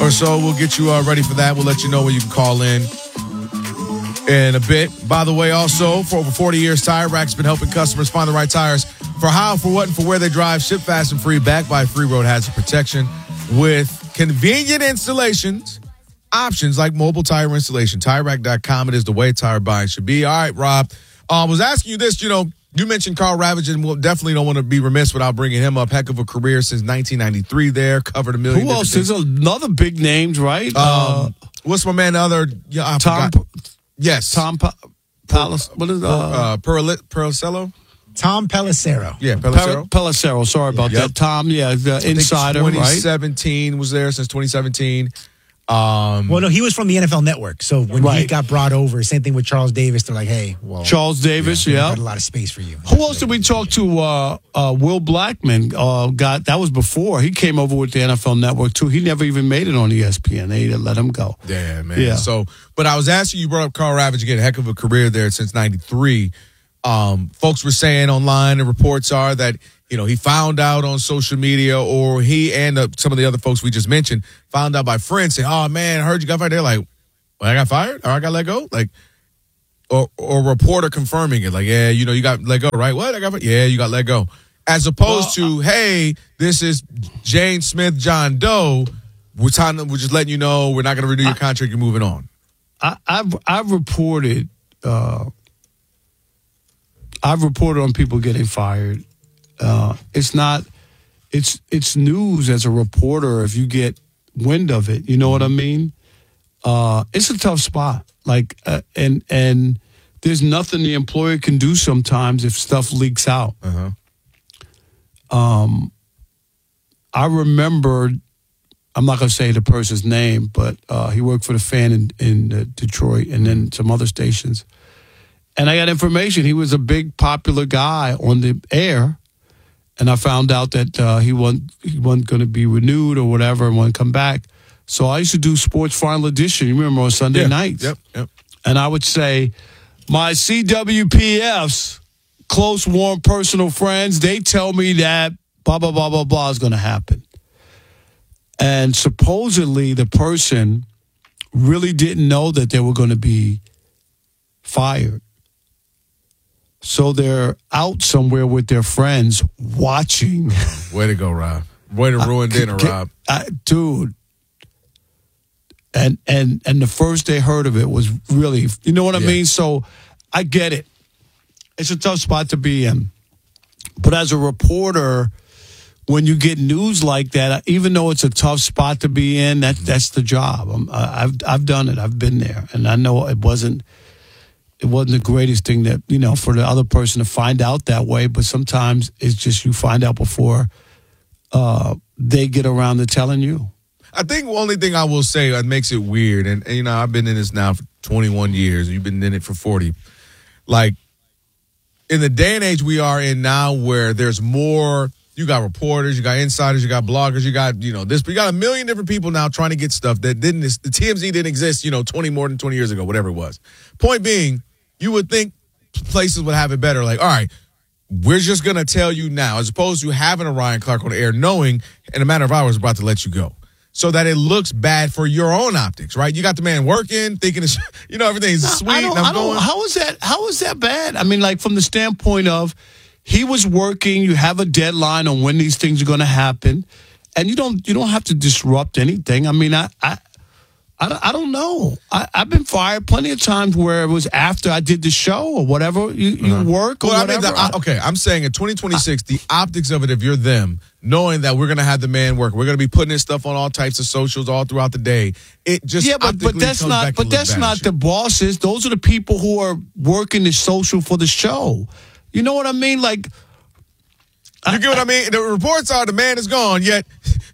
or so. We'll get you ready for that. We'll let you know when you can call in a bit. By the way, also, for over 40 years, Tire Rack's been helping customers find the right tires for how, for what, and for where they drive. Ship fast and free, backed by free road hazard protection with convenient installations. Options like mobile tire installation. TireRack.com. It is the way tire buying should be. All right, Rob. I was asking you this. You mentioned Carl Ravage, and we'll definitely don't want to be remiss without bringing him up. Heck of a career since 1993 there. Covered a million. Who else? There's another big names, right? What's my man? The other Tom. Yes. Tom Palace. What is Pelissero? Tom Pelissero. Yeah, Pelissero. Pelissero. Sorry about that. Tom, the insider, 2017 was there since 2017. Well, no, he was from the NFL Network. So when he got brought over, same thing with Charles Davis. They're like, hey, well. Charles Davis, yeah. Got a lot of space for you. Who else did we talk to? Will Blackman that was before. He came over with the NFL Network, too. He never even made it on ESPN. They let him go. Yeah, man. Yeah. So, but I was asking you, brought up Carl Ravage again, a heck of a career there since 93. Folks were saying online, and reports are that, he found out on social media, or he and some of the other folks we just mentioned found out by friends saying, oh, man, I heard you got fired. They're like, well, I got fired? Or I got let go? Like, or a reporter confirming it. Like, yeah, you got let go, right? What? I got fired? Yeah, you got let go. As opposed to, hey, this is Jane Smith, John Doe. We're just letting you know we're not going to renew your contract. You're moving on. I've reported on people getting fired. It's news as a reporter if you get wind of it. You know what I mean? It's a tough spot. Like, and there's nothing the employer can do sometimes if stuff leaks out. I remember, I'm not going to say the person's name, but he worked for the Fan in Detroit and then some other stations. And I got information. He was a big, popular guy on the air. And I found out that he wasn't going to be renewed or whatever and wouldn't come back. So I used to do Sports Final Edition, you remember, on Sunday nights. Yep. And I would say, my CWPFs, close, warm, personal friends, they tell me that blah, blah, blah, blah, blah is going to happen. And supposedly the person really didn't know that they were going to be fired. So they're out somewhere with their friends watching. Way to go, Rob. Way to ruin dinner, Rob. Dude. And the first they heard of it was really, you know what I mean? So I get it. It's a tough spot to be in. But as a reporter, when you get news like that, even though it's a tough spot to be in, that's the job. I've done it. I've been there. And I know it wasn't the greatest thing that, for the other person to find out that way, but sometimes it's just you find out before they get around to telling you. I think the only thing I will say that makes it weird, and I've been in this now for 21 years, you've been in it for 40. Like, in the day and age we are in now where there's more, you got reporters, you got insiders, you got bloggers, you got, this, but you got a million different people now trying to get stuff that the TMZ didn't exist, more than 20 years ago, whatever it was. Point being, you would think places would have it better. Like, all right, we're just going to tell you now, as opposed to having a Ryan Clark on the air, knowing in a matter of hours we're about to let you go. So that it looks bad for your own optics, right? You got the man working, thinking, everything's sweet. How is that bad? I mean, like from the standpoint of he was working, you have a deadline on when these things are going to happen, and you don't have to disrupt anything. I mean, I don't know. I've been fired plenty of times where it was after I did the show or whatever. You work or whatever. I'm saying in 2026, the optics of it, if you're them, knowing that we're going to have the man work, we're going to be putting this stuff on all types of socials all throughout the day. It just but that's not the bosses. Those are the people who are working the social for the show. You know what I mean? Like, you get what I mean? The reports are the man is gone, yet,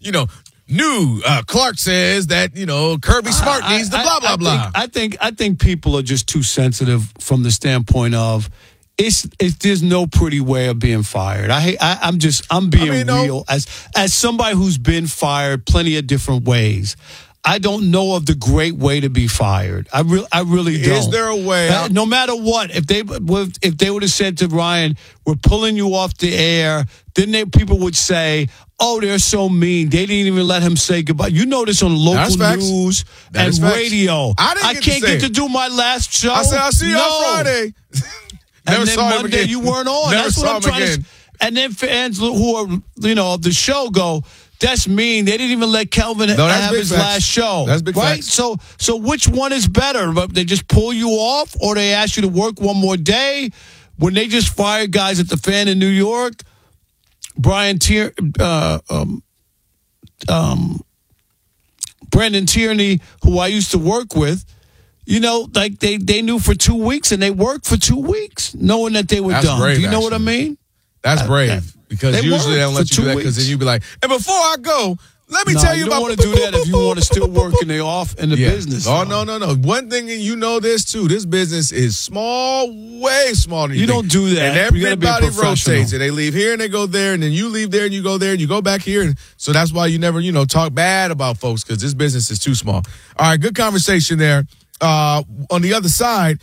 new Clark says that, Kirby Smart needs the blah, blah, blah. I think people are just too sensitive from the standpoint of there's no pretty way of being fired. I'm being real. As somebody who's been fired plenty of different ways, I don't know of the great way to be fired. I really don't. Is there a way? No matter what, if they would have said to Ryan, "We're pulling you off the air," then people would say, "Oh, they're so mean. They didn't even let him say goodbye." You know this on local news and radio. I can't get to do my last show. I said, "I'll see you on Friday." And then Monday you weren't on. Never That's what I'm trying to say. And then fans who are, of the show go, "That's mean. They didn't even let Kelvin have his last show." That's big right? facts. So which one is better? They just pull you off, or they ask you to work one more day? When they just fired guys at the Fan in New York, Brendan Tierney, who I used to work with, they knew for 2 weeks, and they worked for 2 weeks, knowing that they were done. Brave, do you know what I mean? That's brave. Because usually they don't let you do that, because then you'd be like, and before I go, let me tell you about... You don't want to do that if you want to still work in the business. Oh, no. One thing, you know this, too. This business is small, way smaller than you think. Don't do that. And everybody rotates. And they leave here and they go there, and then you leave there and you go there and you go back here. And so that's why you never, talk bad about folks, because this business is too small. All right, good conversation there. On the other side,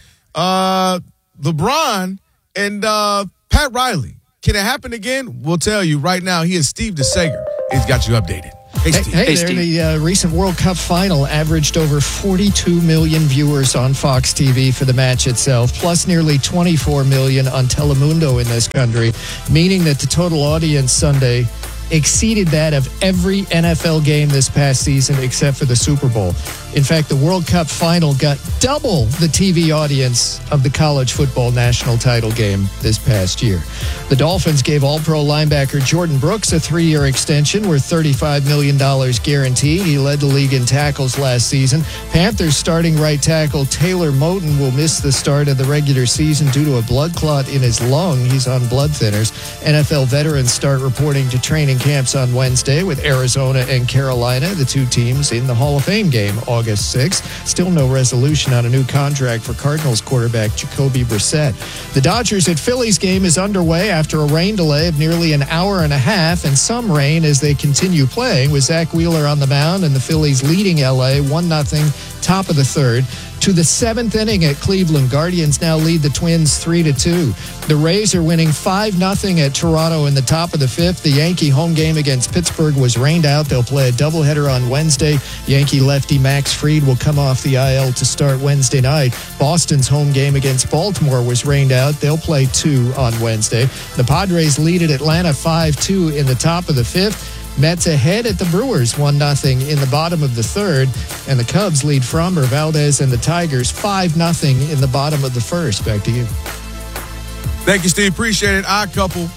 LeBron and Pat Riley. Can it happen again? We'll tell you right now. He is Steve DeSager. He's got you updated. Hey, Steve. The recent World Cup final averaged over 42 million viewers on Fox TV for the match itself, plus nearly 24 million on Telemundo in this country, meaning that the total audience Sunday exceeded that of every NFL game this past season except for the Super Bowl. In fact, the World Cup final got double the TV audience of the college football national title game this past year. The Dolphins gave All-Pro linebacker Jordan Brooks a 3-year extension worth $35 million guaranteed. He led the league in tackles last season. Panthers starting right tackle Taylor Moton will miss the start of the regular season due to a blood clot in his lung. He's on blood thinners. NFL veterans start reporting to training camps on Wednesday with Arizona and Carolina, the two teams in the Hall of Fame game August 6th. Still no resolution on a new contract for Cardinals quarterback Jacoby Brissett. The Dodgers at Phillies game is underway after a rain delay of nearly an hour and a half and some rain as they continue playing, with Zach Wheeler on the mound and the Phillies leading LA 1-0 top of the third. To the 7th inning at Cleveland, Guardians now lead the Twins 3-2. The Rays are winning 5-0 at Toronto in the top of the 5th. The Yankee home game against Pittsburgh was rained out. They'll play a doubleheader on Wednesday. Yankee lefty Max Fried will come off the IL to start Wednesday night. Boston's home game against Baltimore was rained out. They'll play 2 on Wednesday. The Padres lead at Atlanta 5-2 in the top of the 5th. Mets ahead at the Brewers 1-0 in the bottom of the 3rd, and the Cubs lead Framber Valdez and the Tigers 5-0 in the bottom of the 1st. Back to you. Thank you, Steve. Appreciate it. Odd couple.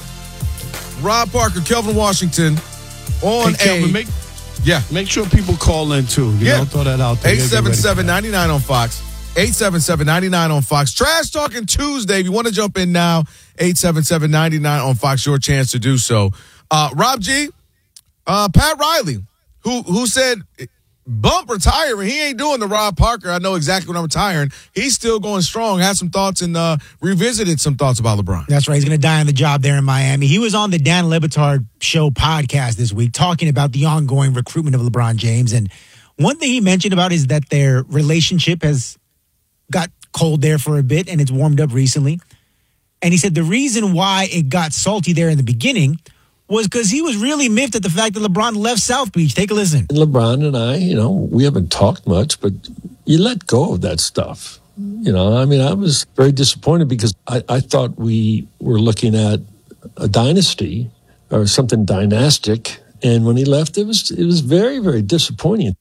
Rob Parker, Kelvin Washington on Make sure people call in too. Throw that out there. 877-99 on Fox. 877-99 on Fox. Trash Talking Tuesday. If you want to jump in now, 877-99 on Fox. Your chance to do so. Rob G, Pat Riley, who said bump retiring. He ain't doing the Rob Parker. I know exactly when I'm retiring. He's still going strong. Had some thoughts and revisited some thoughts about LeBron. That's right. He's going to die on the job there in Miami. He was on the Dan Le Batard Show podcast this week talking about the ongoing recruitment of LeBron James. And one thing he mentioned about is that their relationship has got cold there for a bit and it's warmed up recently. And he said the reason why it got salty there in the beginning was because he was really miffed at the fact that LeBron left South Beach. Take a listen. LeBron and I, we haven't talked much, but you let go of that stuff. I was very disappointed because I thought we were looking at a dynasty or something dynastic. And when he left, it was very, very disappointing.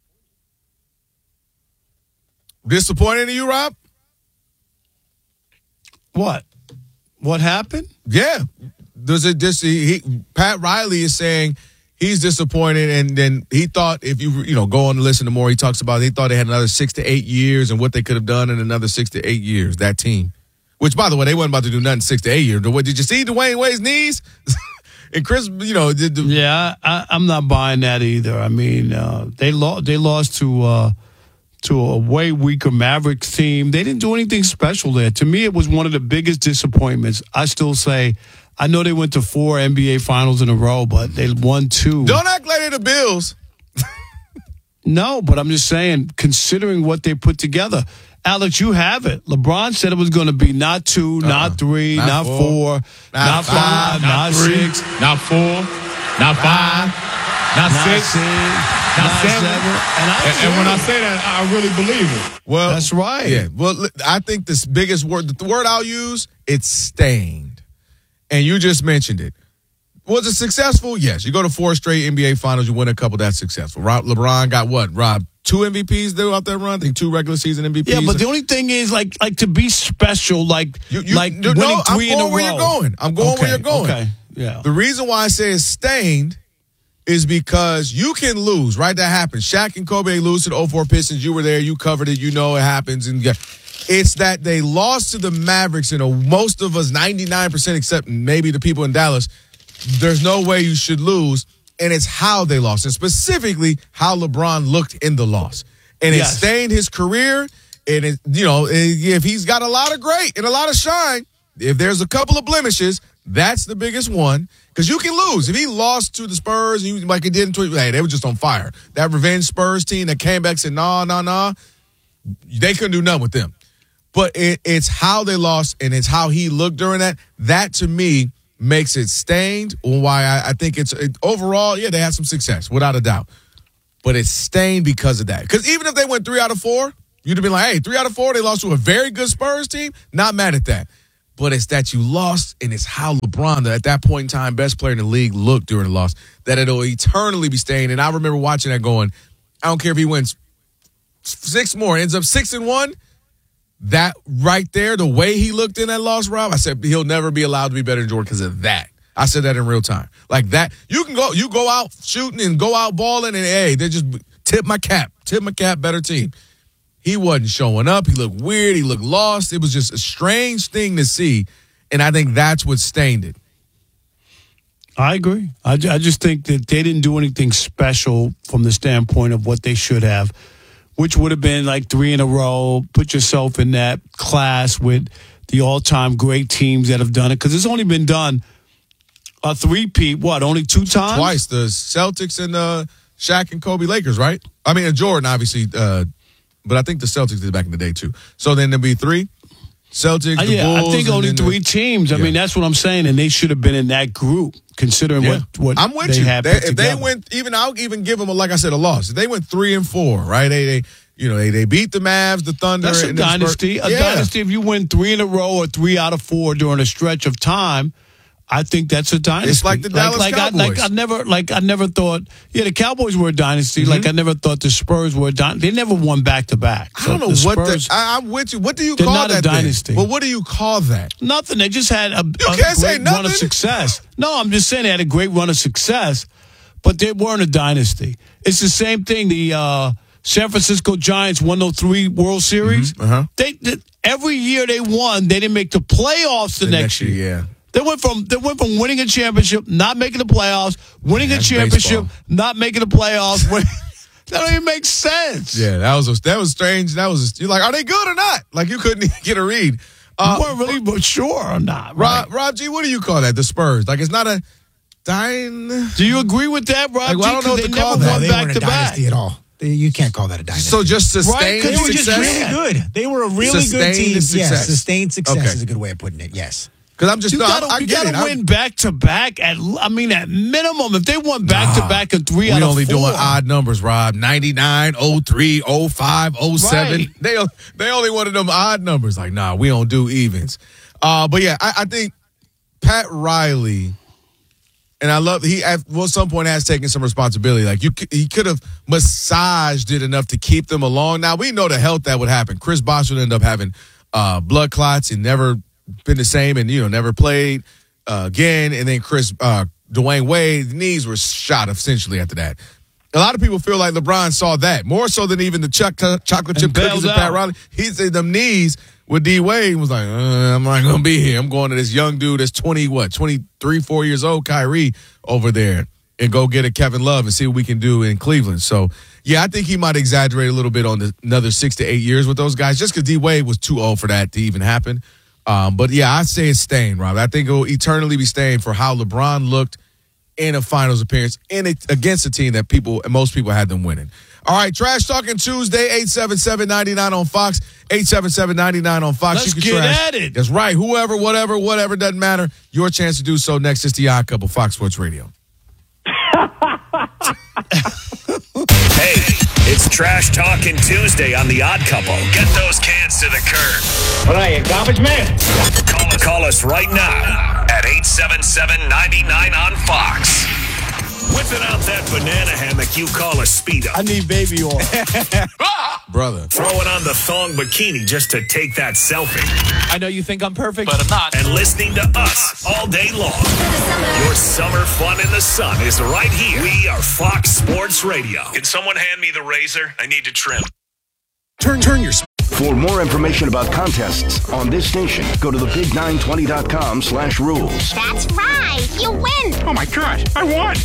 Disappointing to you, Rob? What happened? Yeah. Pat Riley is saying he's disappointed, and then he thought if you go on to listen to more, he talks about he thought they had another 6 to 8 years and what they could have done in another 6 to 8 years, that team. Which, by the way, they wasn't about to do nothing 6 to 8 years. Did you see Dwayne Wade's knees? And Chris, Yeah, I'm not buying that either. I mean, they lost to a way weaker Mavericks team. They didn't do anything special there. To me, it was one of the biggest disappointments. I still say, I know they went to 4 NBA finals in a row, but they won 2. Don't act like they're the Bills. No, but I'm just saying, considering what they put together. Alex, you have it. LeBron said it was going to be not 2, not 3, not 4, not 5, not 6, not 4, not 5, not 6, not 7. And when I say that, I really believe it. Well, that's right. Yeah. Well, I think the biggest word, the word I'll use, it's stained. And you just mentioned it. Was it successful? Yes. You go to 4 straight NBA finals, you win a couple, that's successful. LeBron got what, Rob? 2 MVPs throughout that run? I think 2 regular season MVPs. Yeah, but the only thing is, like to be special, like winning 3 in a row. I'm going where you're going. I'm going where you're going. Okay, yeah. The reason why I say it's stained is because you can lose, right? That happens. Shaq and Kobe lose to the 04 Pistons. You were there. You covered it. You know it happens. And it's that they lost to the Mavericks, and most of us, 99%, except maybe the people in Dallas, there's no way you should lose. And it's how they lost, and specifically how LeBron looked in the loss. And it stained his career. And, if he's got a lot of great and a lot of shine, if there's a couple of blemishes, that's the biggest one. Because you can lose. If he lost to the Spurs, like he did in 20, hey, they were just on fire. That revenge Spurs team that came back and said, nah, they couldn't do nothing with them. But it's how they lost, and it's how he looked during that. That, to me, makes it stained. Why I think it's overall, they had some success, without a doubt. But it's stained because of that. Because even if they went 3 out of 4, you'd have been like, hey, 3 out of 4, they lost to a very good Spurs team. Not mad at that. But it's that you lost, and it's how LeBron, at that point in time, best player in the league, looked during the loss, that it'll eternally be stained. And I remember watching that going, I don't care if he wins 6 more, ends up 6-1. That right there, the way he looked in that loss, Rob, I said he'll never be allowed to be better than Jordan because of that. I said that in real time. Like that, you go out shooting and go out balling, and hey, they just tip my cap, better team. He wasn't showing up. He looked weird. He looked lost. It was just a strange thing to see, and I think that's what stained it. I agree. I just think that they didn't do anything special from the standpoint of what they should have, which would have been like 3 in a row. Put yourself in that class with the all-time great teams that have done it, because it's only been done a three-peat, only 2 times? Twice, the Celtics and Shaq and Kobe Lakers, right? I mean, Jordan, obviously, but I think the Celtics did back in the day, too. So then there'll be 3. Celtics, the Bulls. I think only 3 teams. I mean, that's what I'm saying, and they should have been in that group, considering what I'm with they you. had If they went, I'll even give them, like I said, a loss. If they went 3 and 4, right? They beat the Mavs, the Thunder. That's a dynasty. A dynasty, if you win 3 in a row or 3 out of 4 during a stretch of time, I think that's a dynasty. It's like the Dallas Cowboys. I never thought. Yeah, the Cowboys were a dynasty. Mm-hmm. Like I never thought the Spurs were a dynasty. They never won back to back. I don't know what I'm with you. What do you call that? They're not a dynasty. Well, what do you call that? Nothing. They just had a great run of success. No, I'm just saying they had a great run of success, but they weren't a dynasty. It's the same thing. The San Francisco Giants won those 3 World Series. Mm-hmm. Uh-huh. They every year they won. They didn't make the playoffs the next year. Yeah. They went from winning a championship, not making the playoffs, winning a championship, not making the playoffs. That don't even make sense. Yeah, that was strange. You're like, are they good or not? Like you couldn't get a read. You weren't really sure or not. Right? Rob G, what do you call that? The Spurs? Like it's not a Do you agree with that, Rob G? I don't know what to call that. They weren't a back. dynasty at all. You can't call that a dynasty. So just sustained They were success? just really good. They were a really good team. Yes, sustained success is a good way of putting it. Yes. Because I'm just, you gotta win back to back. At minimum, if they won back to back in 3 out of 4, we only doing odd numbers, Rob. 99, 03, 05, 07. Right. They only wanted them odd numbers. Like, nah, we don't do evens. But yeah, I think Pat Riley, and I love at some point has taken some responsibility. Like he could have massaged it enough to keep them along. Now we know the health that would happen. Chris Bosh would end up having blood clots and never been the same, and never played again. And then Dwayne Wade's knees were shot essentially after that. A lot of people feel like LeBron saw that more so than even the chocolate chip cookies of Pat Riley. He said them knees with D Wade was like, I'm not gonna be here. I'm going to this young dude that's 23, 4 years old, Kyrie over there, and go get a Kevin Love and see what we can do in Cleveland. So yeah, I think he might exaggerate a little bit on another 6 to 8 years with those guys, just because D Wade was too old for that to even happen. But yeah, I'd say it's stained, Rob. I think it will eternally be stained for how LeBron looked in a finals appearance against a team that most people had them winning. All right, Trash Talking Tuesday, 877-99 on Fox, 877-99 on Fox. Let's get at it. That's right. Whoever, whatever, doesn't matter. Your chance to do so next is The Odd Couple, Fox Sports Radio. Hey, it's Trash Talking Tuesday on The Odd Couple. Get those cans to the curb. What are you, garbage man? Call us right now at 877-99 on Fox. Whipping out that banana hammock you call a Speedo. I need baby oil. Brother. Throwing on the thong bikini just to take that selfie. I know you think I'm perfect, but I'm not. And listening to us all day long. Your summer fun in the sun is right here. We are Fox Sports Radio. Can someone hand me the razor? I need to trim. Turn your... For more information about contests on this station, go to thebig920.com/rules. That's right. You win. Oh, my God. I won.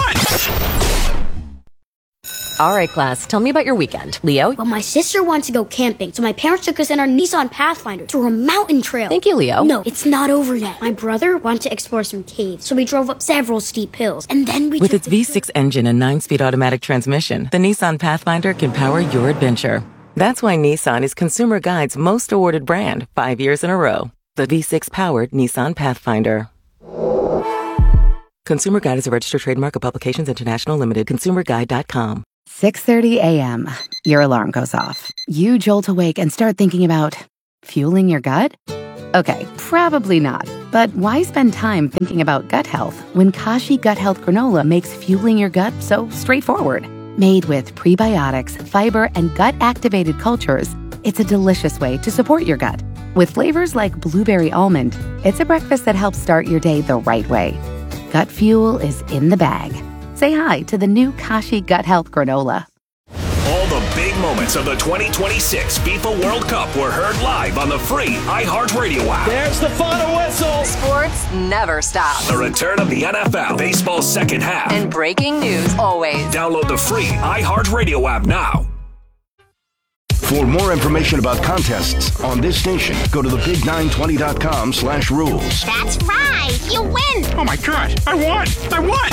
All right, class. Tell me about your weekend. Leo? Well, my sister wants to go camping, so my parents took us in our Nissan Pathfinder through a mountain trail. Thank you, Leo. No, it's not over yet. My brother wanted to explore some caves, so we drove up several steep hills, and then we... With its V6 engine and 9-speed automatic transmission, the Nissan Pathfinder can power your adventure. That's why Nissan is Consumer Guide's most awarded brand 5 years in a row. The V6-powered Nissan Pathfinder. Consumer Guide is a registered trademark of Publications International Limited. ConsumerGuide.com. 6:30 a.m. Your alarm goes off. You jolt awake and start thinking about fueling your gut? Okay, probably not. But why spend time thinking about gut health when Kashi Gut Health Granola makes fueling your gut so straightforward? Made with prebiotics, fiber, and gut-activated cultures, it's a delicious way to support your gut. With flavors like blueberry almond, it's a breakfast that helps start your day the right way. Gut fuel is in the bag. Say hi to the new Kashi Gut Health Granola. All the big moments of the 2026 FIFA World Cup were heard live on the free iHeartRadio app. There's the final whistle. Sports never stop. The return of the NFL, baseball's second half. And breaking news always. Download the free iHeartRadio app now. For more information about contests on this station, go to thebig920.com/rules. That's right. You win. Oh, my God. I won.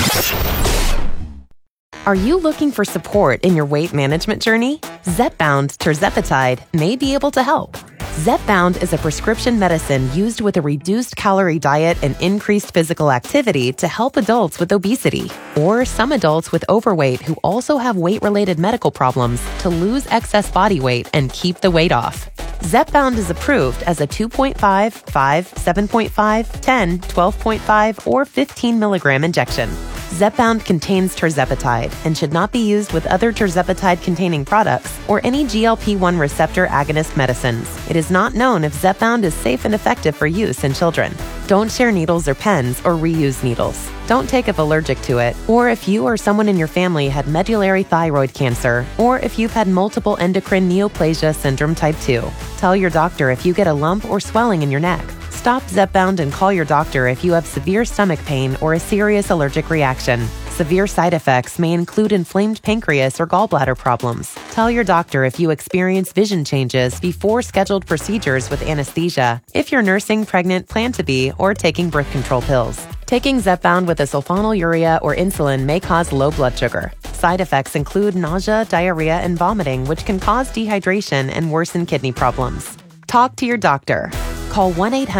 Are you looking for support in your weight management journey? Zepbound tirzepatide may be able to help. Zepbound is a prescription medicine used with a reduced calorie diet and increased physical activity to help adults with obesity or some adults with overweight who also have weight-related medical problems to lose excess body weight and keep the weight off. Zepbound is approved as a 2.5, 5, 7.5, 10, 12.5, or 15 milligram injection. Zepbound contains tirzepatide and should not be used with other tirzepatide-containing products or any GLP-1 receptor agonist medicines. It is not known if Zepbound is safe and effective for use in children. Don't share needles or pens or reuse needles. Don't take if allergic to it, or if you or someone in your family had medullary thyroid cancer, or if you've had multiple endocrine neoplasia syndrome type 2. Tell your doctor if you get a lump or swelling in your neck. Stop Zepbound and call your doctor if you have severe stomach pain or a serious allergic reaction. Severe side effects may include inflamed pancreas or gallbladder problems. Tell your doctor if you experience vision changes before scheduled procedures with anesthesia, if you're nursing, pregnant, plan to be, or taking birth control pills. Taking Zepbound with a sulfonylurea or insulin may cause low blood sugar. Side effects include nausea, diarrhea, and vomiting, which can cause dehydration and worsen kidney problems. Talk to your doctor. Call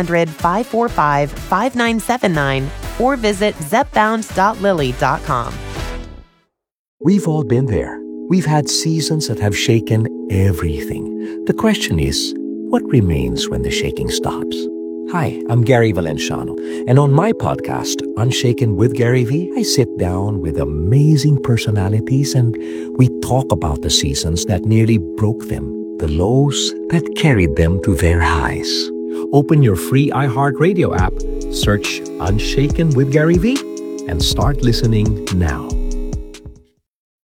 1-800-545-5979 or visit zepbound.lily.com. We've all been there. We've had seasons that have shaken everything. The question is, what remains when the shaking stops? Hi, I'm Gary Valenciano, and on my podcast, Unshaken with Gary V, I sit down with amazing personalities and we talk about the seasons that nearly broke them, the lows that carried them to their highs. Open your free iHeartRadio app, search Unshaken with Gary V, and start listening now.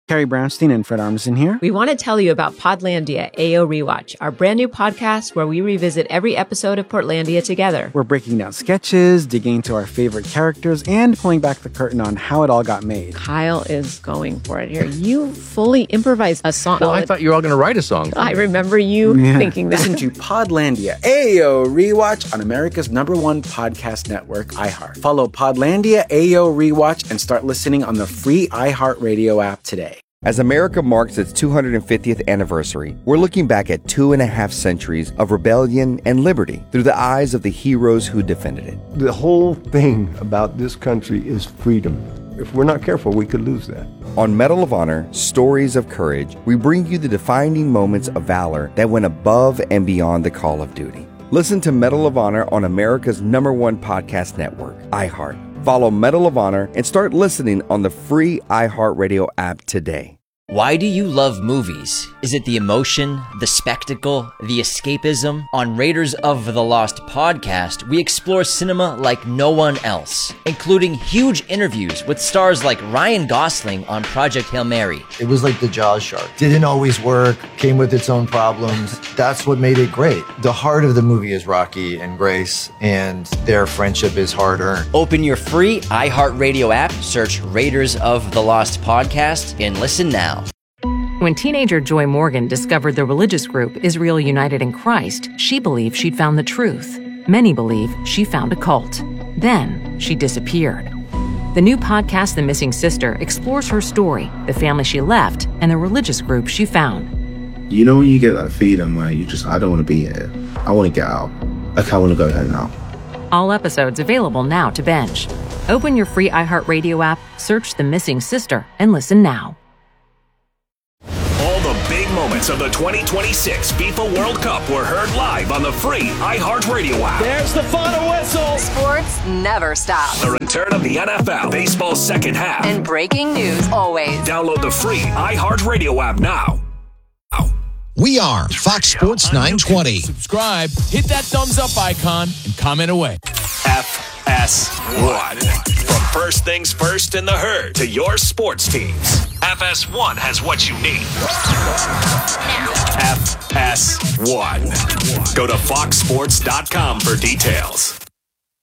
Carrie Brownstein and Fred Armisen here. We want to tell you about Podlandia AO Rewatch, our brand new podcast where we revisit every episode of Portlandia together. We're breaking down sketches, digging into our favorite characters, and pulling back the curtain on how it all got made. Kyle is going for it here. You fully improvised a song. Well, I thought you were all going to write a song. I remember you thinking that. Listen to Podlandia AO Rewatch on America's #1 podcast network, iHeart. Follow Podlandia AO Rewatch and start listening on the free iHeartRadio app today. As America marks its 250th anniversary, we're looking back at 2.5 centuries of rebellion and liberty through the eyes of the heroes who defended it. The whole thing about this country is freedom. If we're not careful, we could lose that. On Medal of Honor, Stories of Courage, we bring you the defining moments of valor that went above and beyond the call of duty. Listen to Medal of Honor on America's #1 podcast network, iHeart. Follow Medal of Honor and start listening on the free iHeartRadio app today. Why do you love movies? Is it the emotion, the spectacle, the escapism? On Raiders of the Lost podcast, we explore cinema like no one else, including huge interviews with stars like Ryan Gosling on Project Hail Mary. It was like the Jaws shark. Didn't always work, came with its own problems. That's what made it great. The heart of the movie is Rocky and Grace, and their friendship is hard-earned. Open your free iHeartRadio app, search Raiders of the Lost podcast, and listen now. When teenager Joy Morgan discovered the religious group Israel United in Christ, she believed she'd found the truth. Many believe she found a cult. Then she disappeared. The new podcast, The Missing Sister, explores her story, the family she left, and the religious group she found. You know when you get that feeling where I don't want to be here. I want to get out. Like I want to go home now. All episodes available now to binge. Open your free iHeartRadio app, search The Missing Sister, and listen now. All the big moments of the 2026 FIFA World Cup were heard live on the free iHeartRadio app. There's the final whistle. Sports never stop. The return of the NFL, baseball's second half, and breaking news always. Download the free iHeartRadio app now. We are Fox Sports 920. Subscribe, hit that thumbs up icon, and comment away. FS1. From first things first in the herd to your sports teams, FS1 has what you need. FS1. Go to foxsports.com for details.